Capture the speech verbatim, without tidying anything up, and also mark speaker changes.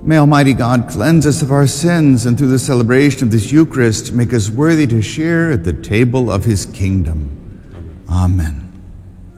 Speaker 1: May Almighty God cleanse us of our sins, and through the celebration of this Eucharist, make us worthy to share at the table of his kingdom. Amen.